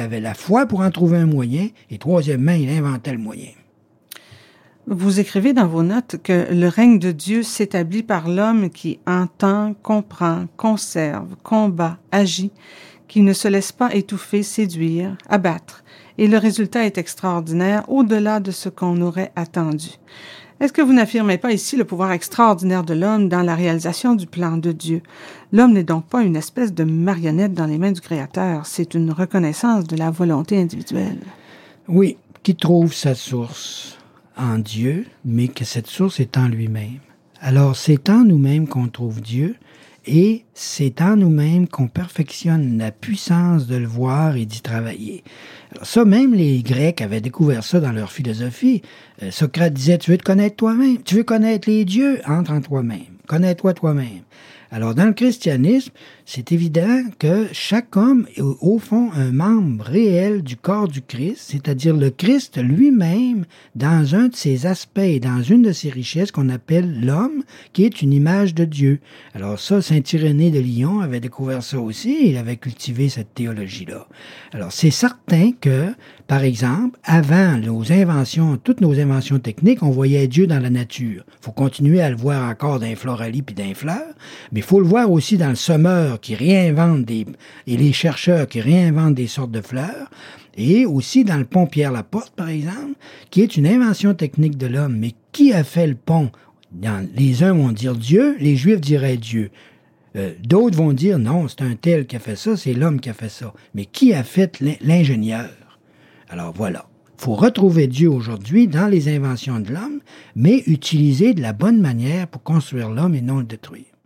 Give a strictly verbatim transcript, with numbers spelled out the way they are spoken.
avait la foi pour en trouver un moyen, et troisièmement, il inventait le moyen. Vous écrivez dans vos notes que le règne de Dieu s'établit par l'homme qui entend, comprend, conserve, combat, agit, qui ne se laisse pas étouffer, séduire, abattre, et le résultat est extraordinaire au-delà de ce qu'on aurait attendu. Est-ce que vous n'affirmez pas ici le pouvoir extraordinaire de l'homme dans la réalisation du plan de Dieu? L'homme n'est donc pas une espèce de marionnette dans les mains du Créateur, c'est une reconnaissance de la volonté individuelle. Oui, qui trouve sa source en Dieu, mais que cette source est en lui-même. Alors, c'est en nous-mêmes qu'on trouve Dieu, et c'est en nous-mêmes qu'on perfectionne la puissance de le voir et d'y travailler. Alors ça, même les Grecs avaient découvert ça dans leur philosophie. Euh, Socrate disait, tu veux te connaître toi-même, tu veux connaître les dieux, entre en toi-même, connais-toi toi-même. Alors, dans le christianisme, c'est évident que chaque homme est, au fond, un membre réel du corps du Christ, c'est-à-dire le Christ lui-même, dans un de ses aspects et dans une de ses richesses qu'on appelle l'homme, qui est une image de Dieu. Alors ça, saint Irénée de Lyon avait découvert ça aussi, il avait cultivé cette théologie-là. Alors, c'est certain que, par exemple, avant nos inventions, toutes nos inventions techniques, on voyait Dieu dans la nature. Il faut continuer à le voir encore dans les floralis puis dans les fleurs, mais il faut le voir aussi dans le semeur qui réinvente des, et les chercheurs qui réinventent des sortes de fleurs, et aussi dans le pont Pierre-Laporte, par exemple, qui est une invention technique de l'homme. Mais qui a fait le pont? Dans, les uns vont dire Dieu, les Juifs diraient Dieu. Euh, d'autres vont dire non, c'est un tel qui a fait ça, c'est l'homme qui a fait ça. Mais qui a fait l'ingénieur? Alors voilà. Il faut retrouver Dieu aujourd'hui dans les inventions de l'homme, mais utiliser de la bonne manière pour construire l'homme et non le détruire.